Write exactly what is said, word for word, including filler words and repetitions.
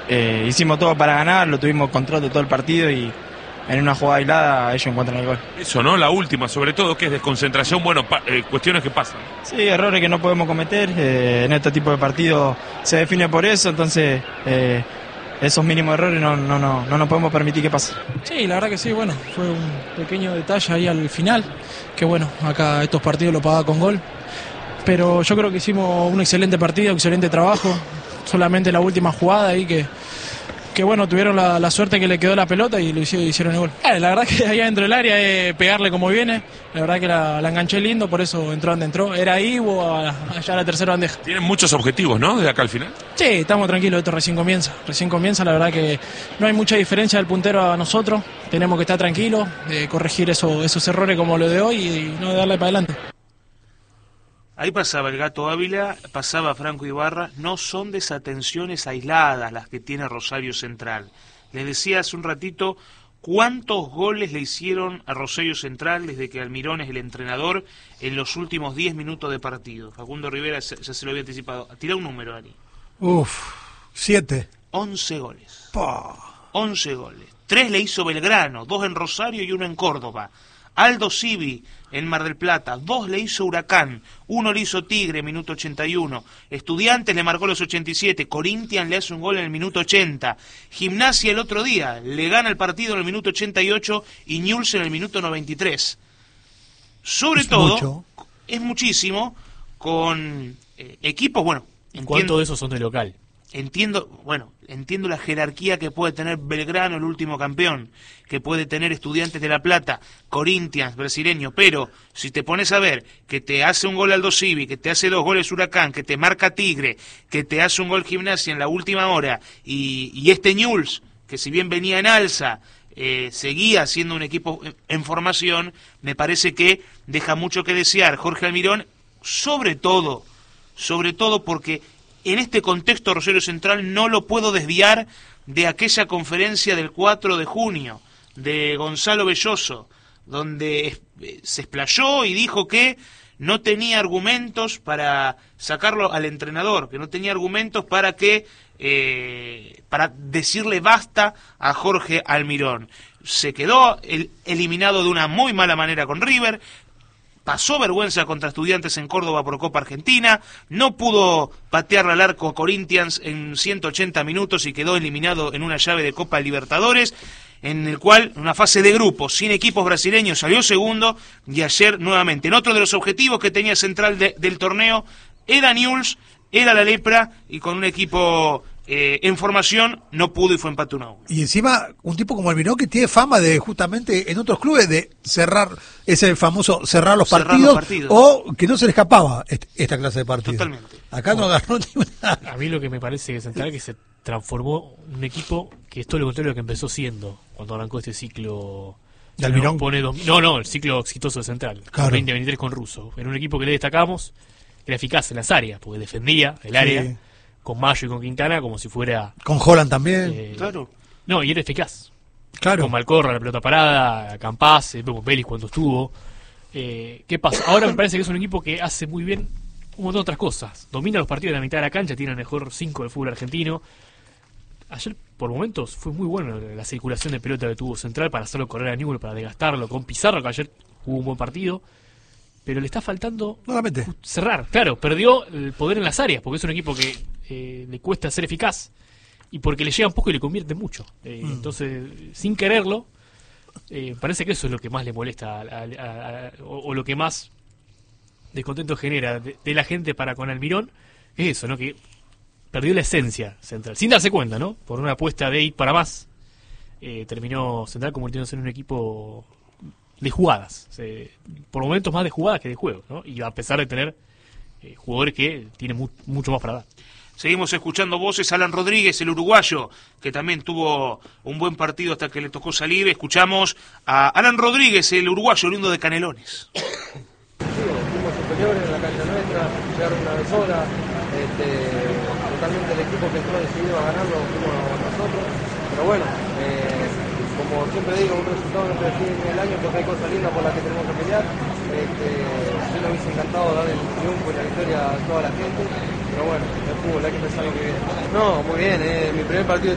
eh, hicimos todo para ganar, lo tuvimos control de todo el partido y en una jugada aislada ellos encuentran el gol. Eso, ¿no? La última, sobre todo, que es desconcentración, bueno, pa eh, cuestiones que pasan. Sí, errores que no podemos cometer, eh, en este tipo de partidos se define por eso, entonces eh, esos mínimos errores no, no, no, no nos podemos permitir que pase. Sí, la verdad que sí, bueno, fue un pequeño detalle ahí al final, que bueno, acá estos partidos lo pagaba con gol, pero yo creo que hicimos un excelente partido, excelente trabajo, solamente la última jugada ahí que... que bueno, tuvieron la, la suerte que le quedó la pelota y lo hicieron, hicieron el gol. Eh, la verdad que ahí dentro del área es pegarle como viene, la verdad que la, la enganché lindo, por eso entró donde entró. Era ahí o a, allá a la tercera bandeja. Tienen muchos objetivos, ¿no? Desde acá al final. Sí, estamos tranquilos, esto recién comienza. Recién comienza, la verdad que no hay mucha diferencia del puntero a nosotros. Tenemos que estar tranquilos, eh, corregir eso, esos errores como lo de hoy y no darle para adelante. Ahí pasaba el Gato Ávila, pasaba Franco Ibarra. No son desatenciones aisladas las que tiene Rosario Central. Les decía hace un ratito cuántos goles le hicieron a Rosario Central desde que Almirón es el entrenador en los últimos diez minutos de partido. Facundo Rivera ya se lo había anticipado. Tira un número, Ari. Uf, siete. once goles. Pa. once goles. Tres le hizo Belgrano, dos en Rosario y uno en Córdoba. Aldo Civi en Mar del Plata, dos le hizo Huracán, uno le hizo Tigre, minuto ochenta y uno, Estudiantes le marcó los ochenta y siete, Corinthians le hace un gol en el minuto ochenta, Gimnasia el otro día le gana el partido en el minuto ochenta y ocho y Newell's en el minuto noventa y tres. Sobre es todo, mucho. es muchísimo, con eh, equipos, bueno... ¿Cuántos de esos son de local? Entiendo, bueno, entiendo la jerarquía que puede tener Belgrano, el último campeón, que puede tener Estudiantes de La Plata, Corinthians, brasileño, pero si te pones a ver que te hace un gol Aldo Civi, que te hace dos goles Huracán, que te marca Tigre, que te hace un gol Gimnasia en la última hora, y, y este Newell's, que si bien venía en alza, eh, seguía siendo un equipo en, en formación, me parece que deja mucho que desear Jorge Almirón, sobre todo, sobre todo porque... En este contexto, Rosario Central no lo puedo desviar de aquella conferencia del cuatro de junio de Gonzalo Belloso, donde se explayó y dijo que no tenía argumentos para sacarlo al entrenador, que no tenía argumentos para que eh, para decirle basta a Jorge Almirón. Se quedó el, eliminado de una muy mala manera con River. Pasó vergüenza contra Estudiantes en Córdoba por Copa Argentina, no pudo patearle al arco a Corinthians en ciento ochenta minutos y quedó eliminado en una llave de Copa Libertadores, en el cual, en una fase de grupos, sin equipos brasileños, salió segundo, y ayer nuevamente. En otro de los objetivos que tenía Central de, del torneo, era Newell's, era la lepra, y con un equipo... Eh, en formación no pudo y fue empate uno a uno. Y encima un tipo como Almirón que tiene fama de justamente en otros clubes de cerrar, ese famoso cerrar los, cerrar partidos, los partidos o que no se le escapaba est esta clase de partidos. Totalmente. Acá no agarró ni una. A mí lo que me parece que Central es que se transformó un equipo que es todo lo contrario de lo que empezó siendo cuando arrancó este ciclo. ¿De Almirón? No, pone dos, no, no, el ciclo exitoso de Central. Claro. veinte veintitrés con Russo. Era un equipo que le destacamos, era eficaz en las áreas, porque defendía el área. Sí. Con Mayo y con Quintana como si fuera... Con Holland también. Eh, claro. No, y era eficaz. Claro. Con Malcorra, la pelota parada, Campaz, eh, Vélez cuando estuvo. Eh, ¿Qué pasa? Ahora me parece que es un equipo que hace muy bien un montón de otras cosas. Domina los partidos de la mitad de la cancha, tiene el mejor cinco del fútbol argentino. Ayer, por momentos, fue muy bueno la circulación de pelota que tuvo Central para hacerlo correr a Newell's, para desgastarlo. Con Pizarro, que ayer jugó un buen partido. Pero le está faltando nuevamente cerrar. Claro, perdió el poder en las áreas, porque es un equipo que eh, le cuesta ser eficaz y porque le llega un poco y le convierte mucho. Eh, mm. Entonces, sin quererlo, eh, parece que eso es lo que más le molesta a, a, a, a, o, o lo que más descontento genera de, de la gente para con Almirón, es eso, ¿no? Que perdió la esencia Central, sin darse cuenta, ¿no? Por una apuesta de ir para más, eh, terminó Central convirtiéndose en un equipo de jugadas, eh, por momentos más de jugadas que de juego, ¿no? Y a pesar de tener eh, jugadores que tienen mu mucho más para dar. Seguimos escuchando voces. Alan Rodríguez, el uruguayo, que también tuvo un buen partido hasta que le tocó salir. Escuchamos a Alan Rodríguez, el uruguayo, lindo de Canelones. Sí, fuimos superiores en la cancha nuestra, llegaron una vez sola, este, totalmente el equipo que entró decidido a ganarlo fuimos nosotros, pero bueno, eh, como siempre digo, un resultado no te define el año porque hay cosas lindas por las que tenemos que pelear. Este, yo me hubiese encantado dar el triunfo y la victoria a toda la gente, pero bueno, el fútbol hay que pensar lo que viene. No, muy bien, eh, mi primer partido